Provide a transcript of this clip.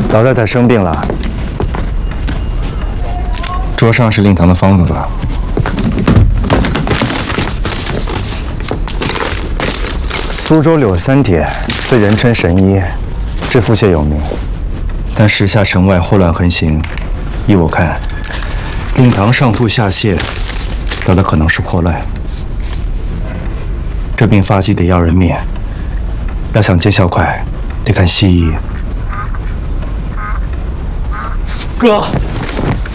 老太太生病了，桌上是令堂的方子吧？苏州柳三姐虽人称神医，治腹泻有名，但时下城外祸乱横行，依我看，令堂上吐下泻，得的可能是破烂。这病发迹得要人命，要想见效快，得看西医。 哥，